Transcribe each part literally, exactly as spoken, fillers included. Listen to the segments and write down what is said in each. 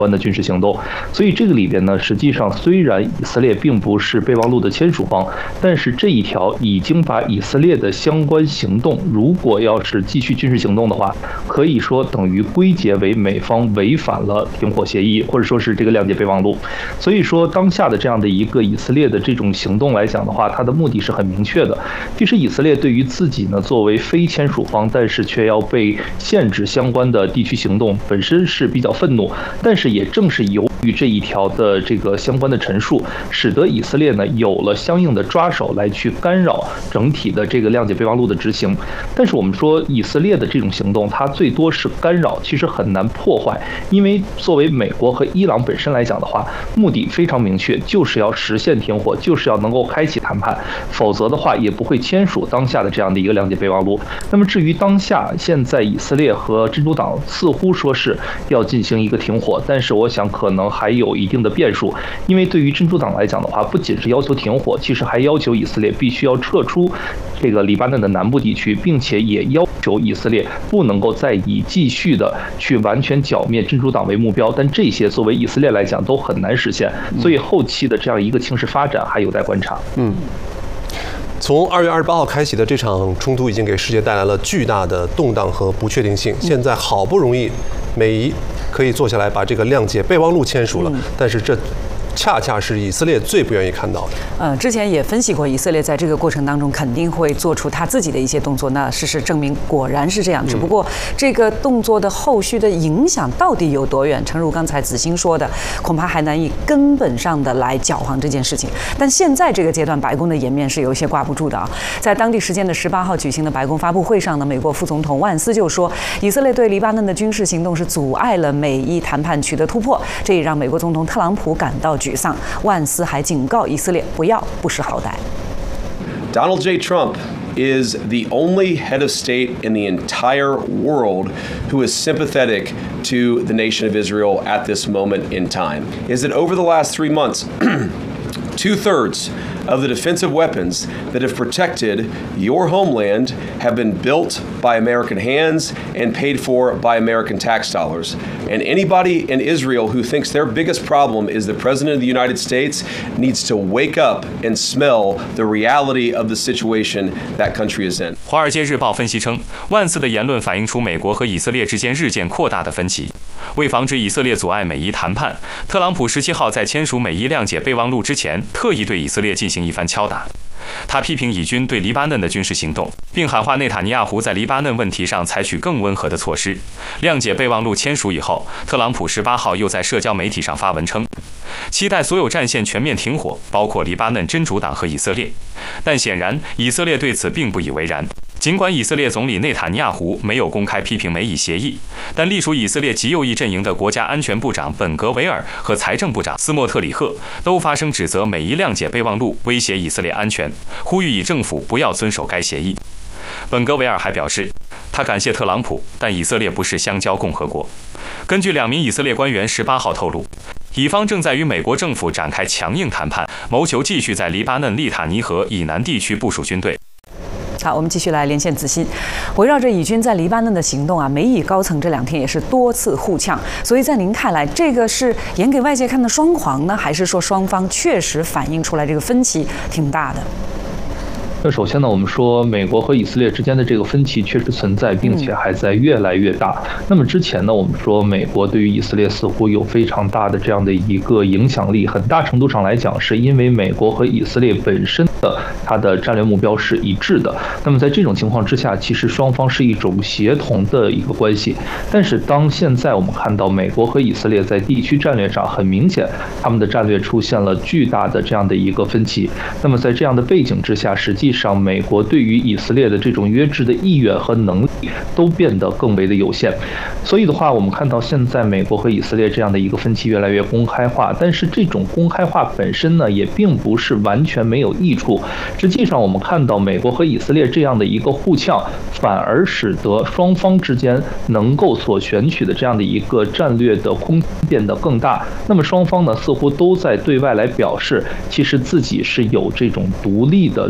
关的军事行动。所以这个里边呢，实际上虽然以色列并不是备忘录的签署方，但是这一条已经把以色列的相关行动，如果要是继续军事行动的话，可以说等于归结为美方违反了停火协议，或者说是这个谅解备忘录。所以说当下的这样的一个以色列的这种行动来讲的话，它的目的是很明确的。其实以色列对于自己呢作为非签署方，但是却要被限制相关的地区行动，本身是比较愤怒，但是也正是由于这一条的这个相关的陈述，使得以色列呢有了相应的抓手来去干扰整体的这个谅解备忘录的执行。但是我们说以色列的这种行动，它最多是干扰，其实很难破坏，因为作为美国和伊朗本身来讲的话，目的非常明确，就是要实现停火，就是要能够开启谈判，否则的话也不会签署当下的这样的一个谅解备忘录。那么至于当下现在以色列和真主党似乎说是要进行一个停火，但是我想可能还有一定的变数，因为对于真主党来讲的话，不仅是要求停火，其实还要求以色列必须要撤出这个黎巴嫩的南部地区，并且也要求以色列不能够再以继续的去完全剿灭真主党为目标，但这些作为以色列来讲都很难实现，所以后期的这样一个情势发展还有待观察。 嗯。从二月二十八号开启的这场冲突已经给世界带来了巨大的动荡和不确定性。现在好不容易，美伊可以坐下来把这个谅解备忘录签署了，但是这恰恰是以色列最不愿意看到的。 呃，之前也分析过，以色列在这个过程当中肯定会做出他自己的一些动作。那事实证明，果然是这样。只不过这个动作的后续的影响到底有多远？诚如刚才子欣说的，恐怕还难以根本上的来搅黄这件事情。但现在这个阶段，白宫的颜面是有一些挂不住的啊。在当地时间的十八号举行的白宫发布会上呢，美国副总统万斯就说，以色列对黎巴嫩的军事行动是阻碍了美伊谈判取得突破，这也让美国总统特朗普感到沮丧。万斯还警告以色列不要不识好歹。 Donald J. Trump is the only head of state in the entire world who is sympathetic to the nation of Israel at this moment in time. Is that over the last three months, two-thirds of the defensive weapons that have protected your homeland have been built by American hands and paid for by American tax dollars. And anybody in Israel who thinks their biggest problem is the President of the United States needs to wake up and smell the reality of the situation that country is in. 华尔街日报分析称，万斯的言论反映出美国和以色列之间日渐扩大的分歧。为防止以色列阻碍美伊谈判，特朗普十七号在签署美伊谅解备忘录之前，特意对以色列进行一番敲打。他批评以军对黎巴嫩的军事行动，并喊话内塔尼亚胡在黎巴嫩问题上采取更温和的措施。谅解备忘录签署以后，特朗普十八号又在社交媒体上发文称，期待所有战线全面停火，包括黎巴嫩真主党和以色列。但显然，以色列对此并不以为然。尽管以色列总理内塔尼亚胡没有公开批评美以协议，但隶属以色列极右翼阵营的国家安全部长本格维尔和财政部长斯莫特里赫都发声指责美伊谅解备忘录威胁以色列安全，呼吁以政府不要遵守该协议。本格维尔还表示，他感谢特朗普，但以色列不是香蕉共和国。根据两名以色列官员十八号透露，以方正在与美国政府展开强硬谈判，谋求继续在黎巴嫩利塔尼河以南地区部署军队。 好，我们继续来连线子欣。围绕着以军在黎巴嫩的行动啊，美以高层这两天也是多次互呛。所以在您看来，这个是演给外界看的双簧呢，还是说双方确实反映出来这个分歧挺大的？ 那首先呢，我们说美国和以色列之间的这个分歧确实存在，并且还在越来越大。那么之前呢，我们说美国对于以色列似乎有非常大的这样的一个影响力，很大程度上来讲，是因为美国和以色列本身的它的战略目标是一致的。那么在这种情况之下，其实双方是一种协同的一个关系。但是当现在我们看到美国和以色列在地区战略上很明显，他们的战略出现了巨大的这样的一个分歧。那么在这样的背景之下，实际上美国对于以色列的这种约制的意愿和能力都变得更为的有限。所以的话，我们看到现在美国和以色列这样的一个分歧越来越公开化，但是这种公开化本身呢，也并不是完全没有益处。实际上我们看到美国和以色列这样的一个互呛，反而使得双方之间能够所选取的这样的一个战略的空间变得更大。那么双方呢，似乎都在对外来表示，其实自己是有这种独立的来进行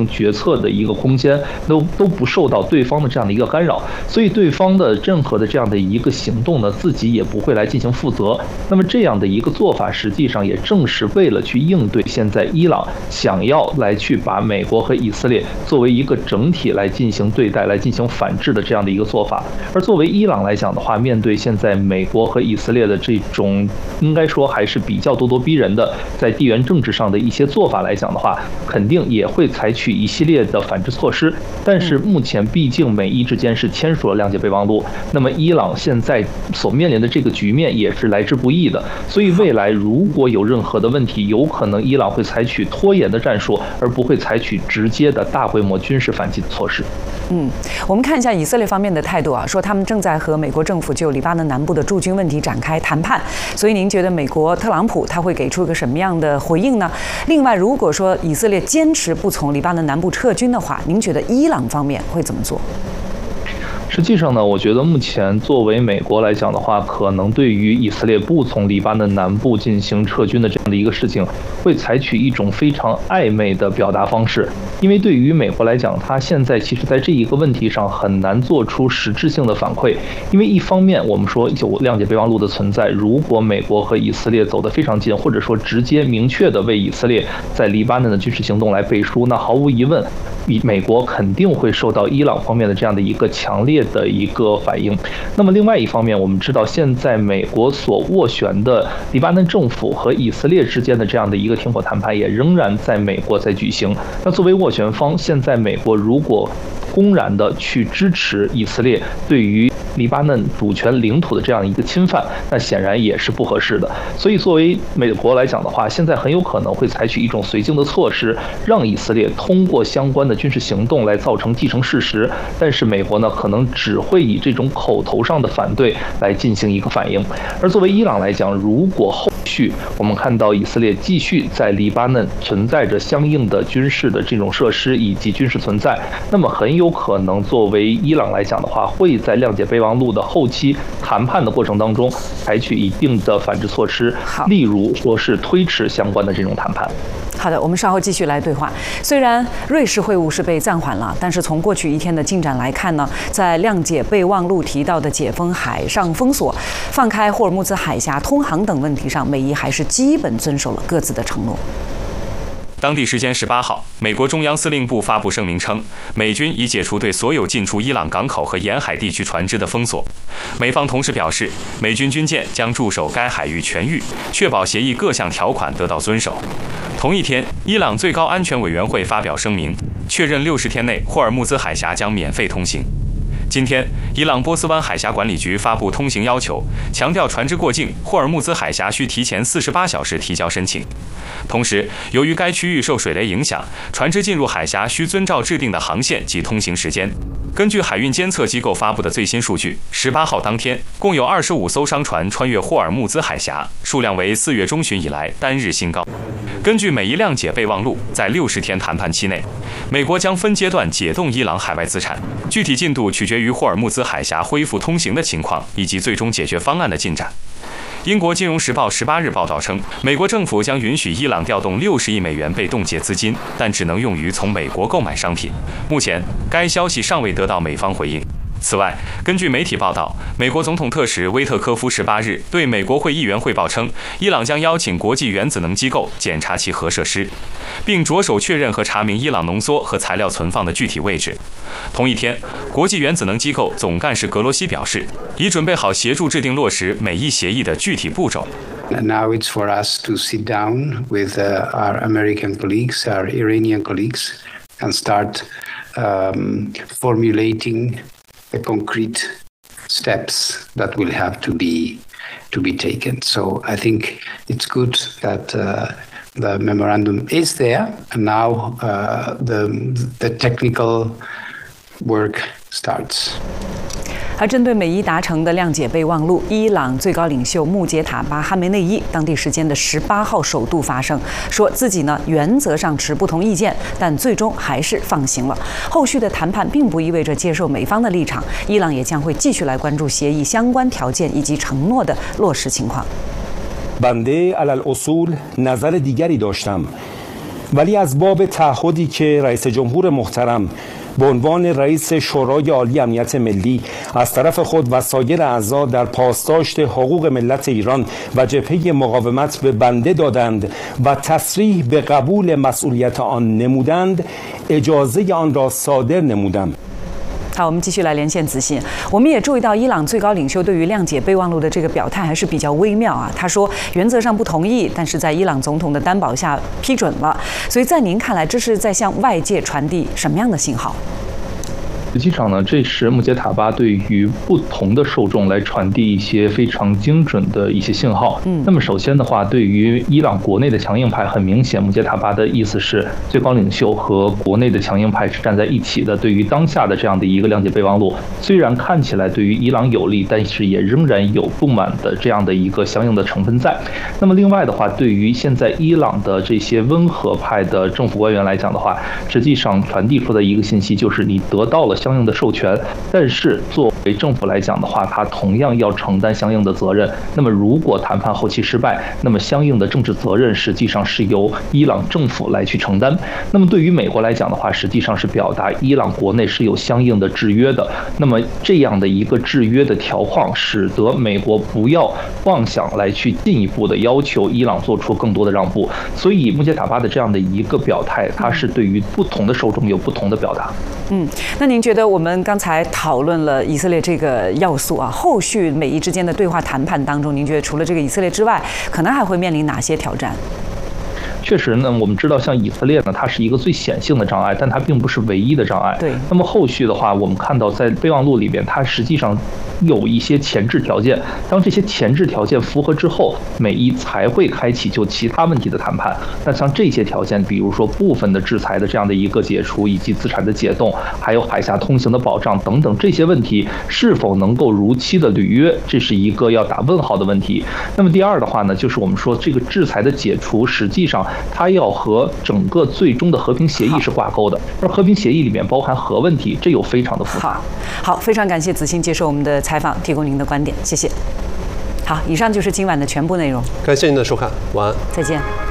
行决策的一个空间，都都不受到对方的这样的一个干扰，所以对方的任何的这样的一个行动呢，自己也不会来进行负责。那么这样的一个做法，实际上也正是为了去应对现在伊朗想要来去把美国和以色列作为一个整体来进行对待、来进行反制的这样的一个做法。而作为伊朗来讲的话，面对现在美国和以色列的这种应该说还是比较咄咄逼人的在地缘政治上的一些做法来讲的话，肯定也会采取一系列的反制措施。但是目前毕竟美伊之间是签署了谅解备忘录，那么伊朗现在所面临的这个局面也是来之不易的，所以未来如果有任何的问题，有可能伊朗会采取拖延的战术，而不会采取直接的大规模军事反击的措施。 嗯，我们看一下以色列方面的态度啊，说他们正在和美国政府就黎巴嫩南部的驻军问题展开谈判。所以您觉得美国特朗普他会给出一个什么样的回应呢？另外，如果说以色列坚持不从黎巴嫩南部撤军的话，您觉得伊朗方面会怎么做？ 实际上呢，我觉得目前作为美国来讲的话，可能对于以色列不从黎巴嫩南部进行撤军的这样的一个事情，会采取一种非常暧昧的表达方式。因为对于美国来讲，它现在其实在这一个问题上很难做出实质性的反馈。因为一方面我们说有谅解备忘录的存在，如果美国和以色列走得非常近，或者说直接明确的为以色列在黎巴嫩的军事行动来背书，那毫无疑问，美国肯定会受到伊朗方面的这样的一个强烈的一个反应。那么另外一方面，我们知道现在美国所斡旋的黎巴嫩政府和以色列之间的这样的一个停火谈判也仍然在美国在举行。那作为斡旋方，现在美国如果公然的去支持以色列对于黎巴嫩主权领土的这样一个侵犯，那显然也是不合适的。所以作为美国来讲的话，现在很有可能会采取一种绥靖的措施，让以色列通过相关的军事行动来造成既成事实。但是美国呢，可能只会以这种口头上的反对来进行一个反应。而作为伊朗来讲，如果后续我们看到以色列继续在黎巴嫩存在着相应的军事的这种设施以及军事存在，那么很有可能作为伊朗来讲的话，会在谅解备忘录的后期谈判的过程当中采取一定的反制措施，例如说是推迟相关的这种谈判。 好的，我们稍后继续来对话。虽然瑞士会晤是被暂缓了，但是从过去一天的进展来看呢，在谅解备忘录提到的解封海上封锁、放开霍尔木兹海峡通航等问题上，美伊还是基本遵守了各自的承诺。 当地时间十八号，美国中央司令部发布声明称，美军已解除对所有进出伊朗港口和沿海地区船只的封锁。美方同时表示，美军军舰将驻守该海域全域，确保协议各项条款得到遵守。同一天，伊朗最高安全委员会发表声明，确认六十天内霍尔木兹海峡将免费通行。今天，伊朗波斯湾海峡管理局发布通行要求，强调船只过境霍尔木兹海峡需提前四十八小时提交申请。同时，由于该区域受水雷影响，船只进入海峡需遵照制定的航线及通行时间。根据海运监测机构发布的最新数据，十八号当天共有二十五艘商船穿越霍尔木兹海峡，数量为四月中旬以来单日新高。根据美伊谅解备忘录，在六十天谈判期内，美国将分阶段解冻伊朗海外资产，具体进度取决于霍尔木兹海峡恢复通行的情况以及最终解决方案的进展。英国金融时报十八日报道称，美国政府将允许伊朗调动六十亿美元被冻结资金，但只能用于从美国购买商品。目前，该消息尚未得到美方回应。此外，根据媒体报道，美国总统特使威特科夫十八日对美国会议员汇报称，伊朗将邀请国际原子能机构检查其核设施，并着手确认和查明伊朗浓缩和材料存放的具体位置。同一天，国际原子能机构总干事格罗西表示，已准备好协助制定落实美伊协议的具体步骤。 And now it's for us to sit down with uh, our American colleagues, our Iranian colleagues, and start um, formulating the concrete steps that will have to be to be taken. So I think it's good that uh, the memorandum is there, and now uh, the the technical work starts. 而针对美伊达成的谅解备忘录，伊朗最高领袖穆杰塔巴哈梅内伊当地时间的十八号首度发声，说自己呢原则上持不同意见，但最终还是放行了。后续的谈判并不意味着接受美方的立场，伊朗也将会继续来关注协议相关条件以及承诺的落实情况。 بنده علی الاصول نظر دیگری داشتم ولی از باب تعهدی که رئیس جمهور محترم به عنوان رئیس شورای عالی امنیت ملی از طرف خود و سایر اعضا در پاسداشت حقوق ملت ایران و جبهه مقاومت به بنده دادند و تصریح به قبول مسئولیت آن نمودند، اجازه آن را صادر نمودم. 好，我们继续来连线子信。我们也注意到，伊朗最高领袖对于谅解备忘录的这个表态还是比较微妙啊。他说原则上不同意，但是在伊朗总统的担保下批准了。所以在您看来，这是在向外界传递什么样的信号？ 实际上呢，这是穆杰塔巴对于不同的受众来传递一些非常精准的一些信号。嗯，那么首先的话，对于伊朗国内的强硬派，很明显，穆杰塔巴的意思是最高领袖和国内的强硬派是站在一起的。对于当下的这样的一个谅解备忘录，虽然看起来对于伊朗有利，但是也仍然有不满的这样的一个相应的成分在。那么另外的话，对于现在伊朗的这些温和派的政府官员来讲的话，实际上传递出的一个信息就是你得到了相应的授权，但是作为政府来讲的话，它同样要承担相应的责任。那么如果谈判后期失败，那么相应的政治责任实际上是由伊朗政府来去承担。那么对于美国来讲的话，实际上是表达伊朗国内是有相应的制约的。那么这样的一个制约的条框，使得美国不要妄想来去进一步的要求伊朗做出更多的让步。所以穆杰塔巴的这样的一个表态，它是对于不同的受众有不同的表达。 嗯，那您觉得我们刚才讨论了以色列这个要素啊，后续美伊之间的对话谈判当中，您觉得除了这个以色列之外，可能还会面临哪些挑战？ 确实呢，我们知道像以色列呢，它是一个最显性的障碍，但它并不是唯一的障碍。 对。 那么后续的话，我们看到在备忘录里边，它实际上有一些前置条件。当这些前置条件符合之后，美伊才会开启就其他问题的谈判。那像这些条件，比如说部分的制裁的这样的一个解除，以及资产的解冻，还有海峡通行的保障等等这些问题，是否能够如期的履约，这是一个要打问号的问题。那么第二的话呢，就是我们说这个制裁的解除，实际上它要和整个最终的和平协议是挂钩的，而和平协议里面包含核问题，这又非常的复杂。 好，好，非常感谢子欣接受我们的采访，提供您的观点，谢谢。好，以上就是今晚的全部内容。 感谢您的收看，晚安， 再见。